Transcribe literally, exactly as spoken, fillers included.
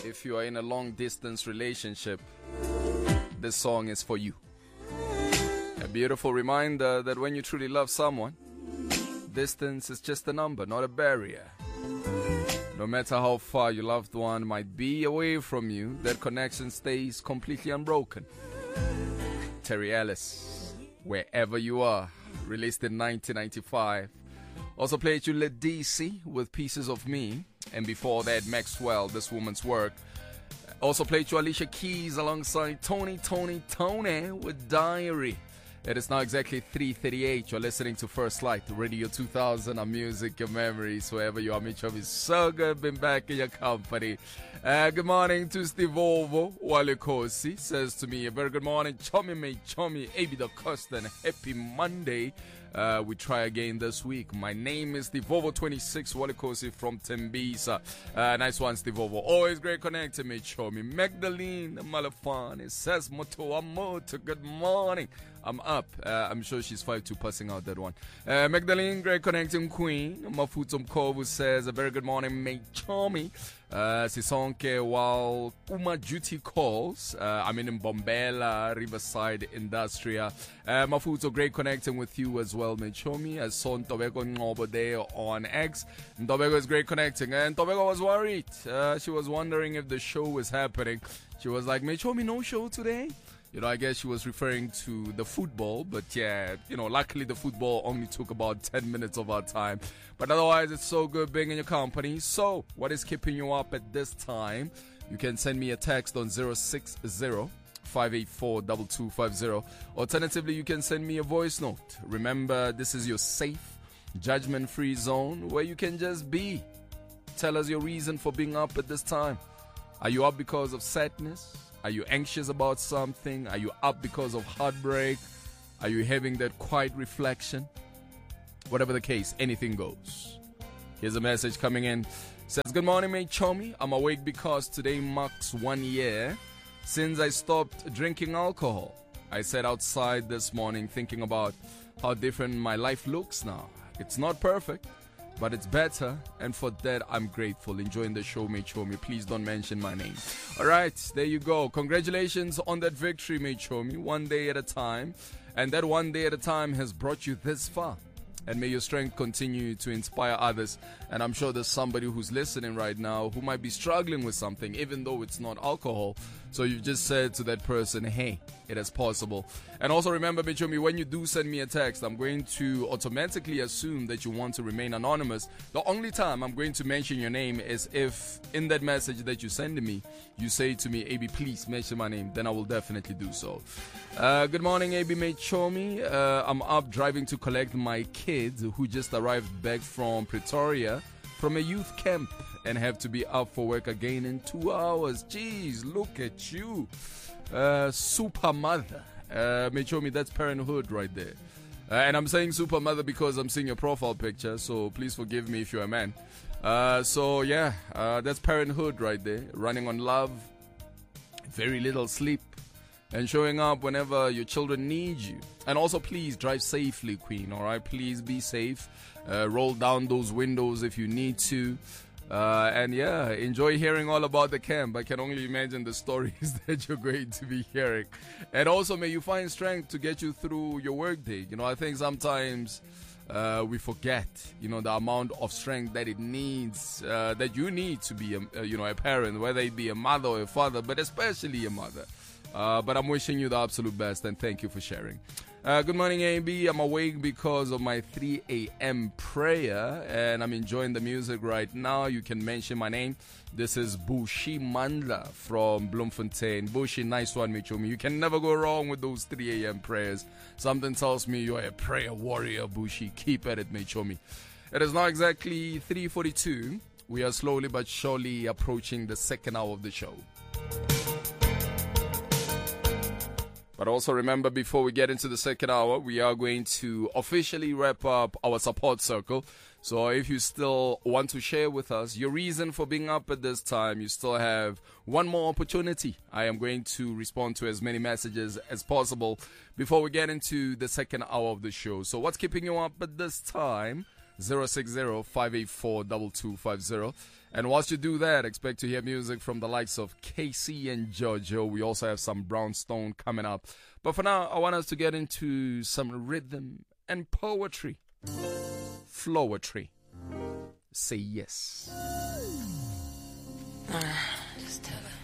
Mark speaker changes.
Speaker 1: if you are in a long distance relationship, this song is for you. A beautiful reminder that when you truly love someone, distance is just a number, not a barrier. No matter how far your loved one might be away from you, that connection stays completely unbroken. Terry Ellis, Wherever You Are, released in nineteen ninety-five. Also played you Lil D C with Pieces of Me, and before that Maxwell, This Woman's Work. Also played you Alicia Keys alongside Tony Tony Tony with Diary. It is now exactly three thirty-eight. You're listening to First Light, Radio two thousand, our music, your memories, wherever you are. Mitchell is so good, been back in your company. Uh, good morning to Steve Ovo, Wale Kosi, says to me, a very good morning, Chomi mate, Chomi, A B the Costa, and happy Monday. Uh, we try again this week. My name is Steve Ovo twenty-six, Wale Kosi from Tembisa. Uh, nice one, Steve Ovo. Always great connecting me, Chomi. Magdalene Malafani says, Moto Amoto, good morning. I'm up. Uh, I'm sure she's five two passing out that one. Uh, Magdalene, great connecting queen. Mafuto Mkovu says, a very good morning, mate Chomi. Uh, Sisonke, while Uma Duty calls, uh, I'm in Bombela, Riverside Industria. Uh, Mafuto, great connecting with you as well, mate Chomi. I saw Ntobeko Ngobo there on X. Ntobeko is great connecting, and Ntobeko was worried. Uh, she was wondering if the show was happening. She was like, mate Chomi, no show today? You know, I guess she was referring to the football, but yeah, you know, luckily the football only took about ten minutes of our time. But otherwise, it's so good being in your company. So, what is keeping you up at this time? You can send me a text on zero six zero, five eight four, two two five zero. Alternatively, you can send me a voice note. Remember, this is your safe, judgment-free zone where you can just be. Tell us your reason for being up at this time. Are you up because of sadness? Are you anxious about something? Are you up because of heartbreak? Are you having that quiet reflection? Whatever the case, anything goes. Here's a message coming in. It says, good morning, mate Chomi. I'm awake because today marks one year since I stopped drinking alcohol. I sat outside this morning thinking about how different my life looks now. It's not perfect, but it's better, and for that I'm grateful. Enjoying the show, mate Chomi. Please don't mention my name. Alright, there you go. Congratulations on that victory, mate Chomi. One day at a time. And that one day at a time has brought you this far. And may your strength continue to inspire others. And I'm sure there's somebody who's listening right now who might be struggling with something, even though it's not alcohol. So you've just said to that person, hey, it is possible. And also remember, Michomi, when you do send me a text, I'm going to automatically assume that you want to remain anonymous. The only time I'm going to mention your name is if in that message that you send to me, you say to me, A B, please mention my name. Then I will definitely do so. Uh, good morning, A B Michomi. Uh, I'm up driving to collect my kids who just arrived back from Pretoria from a youth camp and have to be up for work again in two hours. Jeez, look at you. Uh, super mother. Uh, Michomi, that's parenthood right there. Uh, and I'm saying super mother because I'm seeing your profile picture, so please forgive me if you're a man. Uh, so yeah, uh, that's parenthood right there. Running on love, very little sleep, and showing up whenever your children need you. And also, please drive safely, Queen, alright? Please be safe. Uh, roll down those windows if you need to. Uh, and yeah, enjoy hearing all about the camp. I can only imagine the stories that you're going to be hearing. And also, may you find strength to get you through your workday. You know, I think sometimes uh, we forget, you know, the amount of strength that it needs, uh, that you need to be, a, uh, you know, a parent, whether it be a mother or a father, but especially a mother. Uh, but I'm wishing you the absolute best, and thank you for sharing. Uh, good morning, A B. I'm awake because of my three a.m. prayer, and I'm enjoying the music right now. You can mention my name. This is Bushi Mandla from Bloemfontein. Bushi, nice one, Michomi. You can never go wrong with those three a.m. prayers. Something tells me you're a prayer warrior, Bushi. Keep at it, Michomi. It is now exactly three forty-two. We are slowly but surely approaching the second hour of the show. But also remember, before we get into the second hour, we are going to officially wrap up our support circle. So if you still want to share with us your reason for being up at this time, you still have one more opportunity. I am going to respond to as many messages as possible before we get into the second hour of the show. So what's keeping you up at this time? zero six zero, five eight four, two two five zero. And whilst you do that, expect to hear music from the likes of Casey and Jojo. We also have some Brownstone coming up. But for now, I want us to get into some rhythm and poetry. Flowetry. Say yes.
Speaker 2: Uh, just tell her.